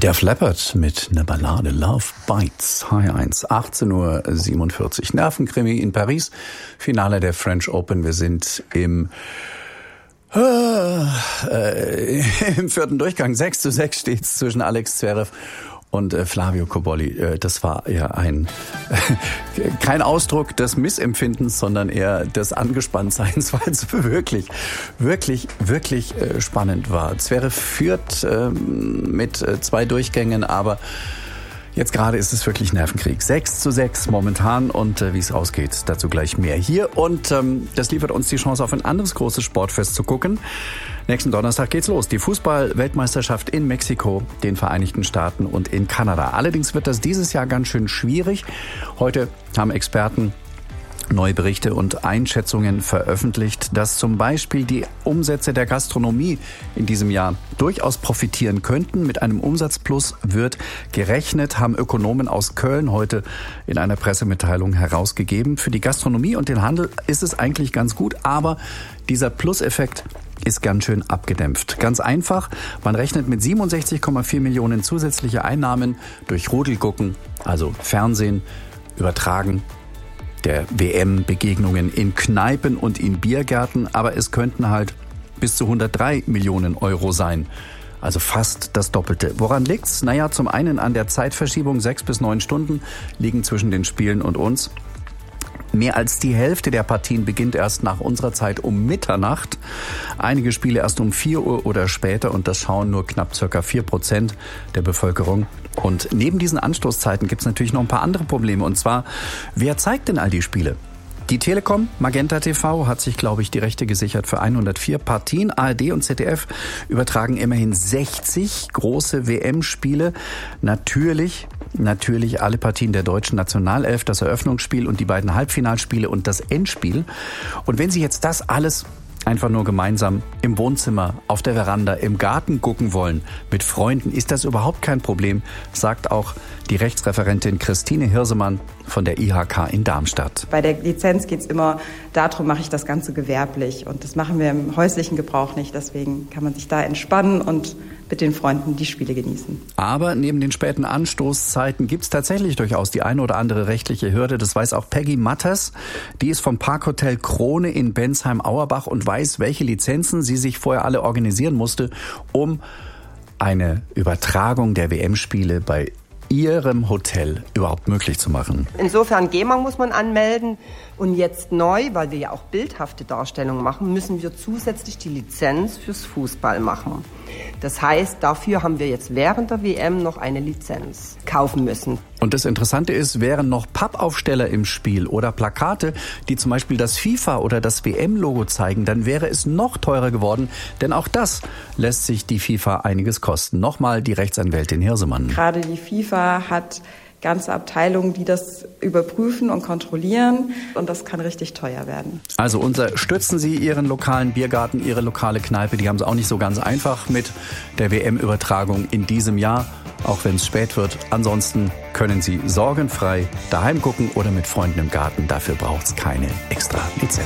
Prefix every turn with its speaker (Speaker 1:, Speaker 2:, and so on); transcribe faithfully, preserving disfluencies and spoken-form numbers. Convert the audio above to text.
Speaker 1: Def Leppard mit einer Ballade Love Bites. H eins, achtzehn Uhr siebenundvierzig. Nervenkrimi in Paris. Finale der French Open. Wir sind im äh, im vierten Durchgang. sechs zu sechs steht's zwischen Alex Zverev und äh, Flavio Cobolli. Äh, das war ja ein äh, kein Ausdruck des Missempfindens, sondern eher des Angespanntseins, weil es wirklich, wirklich, wirklich äh, spannend war. Zverev führt äh, mit äh, zwei Durchgängen, aber jetzt gerade ist es wirklich Nervenkrieg. sechs zu sechs momentan und äh, wie es ausgeht, dazu gleich mehr hier. Und ähm, das liefert uns die Chance, auf ein anderes großes Sportfest zu gucken. Nächsten Donnerstag geht's los. Die Fußball-Weltmeisterschaft in Mexiko, den Vereinigten Staaten und in Kanada. Allerdings wird das dieses Jahr ganz schön schwierig. Heute haben Experten neue Berichte und Einschätzungen veröffentlicht, dass zum Beispiel die Umsätze der Gastronomie in diesem Jahr durchaus profitieren könnten. Mit einem Umsatzplus wird gerechnet, haben Ökonomen aus Köln heute in einer Pressemitteilung herausgegeben. Für die Gastronomie und den Handel ist es eigentlich ganz gut, aber dieser Pluseffekt ist ganz schön abgedämpft. Ganz einfach, man rechnet mit siebenundsechzig Komma vier Millionen zusätzliche Einnahmen durch Rudelgucken, also Fernsehen, Übertragen der W M-Begegnungen in Kneipen und in Biergärten, aber es könnten halt bis zu hundertdrei Millionen Euro sein. Also fast das Doppelte. Woran liegt's? Naja, zum einen an der Zeitverschiebung. Sechs bis neun Stunden liegen zwischen den Spielen und uns. Mehr als die Hälfte der Partien beginnt erst nach unserer Zeit um Mitternacht. Einige Spiele erst um vier Uhr oder später und das schauen nur knapp circa vier Prozent der Bevölkerung. Und neben diesen Anstoßzeiten gibt es natürlich noch ein paar andere Probleme. Und zwar, wer zeigt denn all die Spiele? Die Telekom, Magenta T V, hat sich, glaube ich, die Rechte gesichert für hundertvier Partien. A R D und Z D F übertragen immerhin sechzig große W M-Spiele. Natürlich, natürlich alle Partien der deutschen Nationalelf, das Eröffnungsspiel und die beiden Halbfinalspiele und das Endspiel. Und wenn Sie jetzt das alles einfach nur gemeinsam im Wohnzimmer, auf der Veranda, im Garten gucken wollen, mit Freunden, ist das überhaupt kein Problem, sagt auch die Rechtsreferentin Christine Hirsemann von der I H K in Darmstadt.
Speaker 2: Bei der Lizenz geht es immer darum, mache ich das Ganze gewerblich. Und das machen wir im häuslichen Gebrauch nicht. Deswegen kann man sich da entspannen und mit den Freunden die Spiele genießen.
Speaker 1: Aber neben den späten Anstoßzeiten gibt es tatsächlich durchaus die eine oder andere rechtliche Hürde. Das weiß auch Peggy Matters. Die ist vom Parkhotel Krone in Bensheim-Auerbach und weiß, welche Lizenzen sie sich vorher alle organisieren musste, um eine Übertragung der W M-Spiele bei Ihrem Hotel überhaupt möglich zu machen.
Speaker 3: Insofern G E M A muss man anmelden und jetzt neu, weil wir ja auch bildhafte Darstellungen machen, müssen wir zusätzlich die Lizenz fürs Fußball machen. Das heißt, dafür haben wir jetzt während der W M noch eine Lizenz kaufen müssen.
Speaker 1: Und das Interessante ist, wären noch Pappaufsteller im Spiel oder Plakate, die zum Beispiel das FIFA oder das W M-Logo zeigen, dann wäre es noch teurer geworden, denn auch das lässt sich die FIFA einiges kosten. Nochmal die Rechtsanwältin Hirsemann.
Speaker 2: Gerade die FIFA hat ganze Abteilungen, die das überprüfen und kontrollieren und das kann richtig teuer werden.
Speaker 1: Also unterstützen Sie Ihren lokalen Biergarten, Ihre lokale Kneipe, die haben es auch nicht so ganz einfach mit der W M-Übertragung in diesem Jahr, auch wenn es spät wird. Ansonsten können Sie sorgenfrei daheim gucken oder mit Freunden im Garten, dafür braucht es keine extra Lizenz.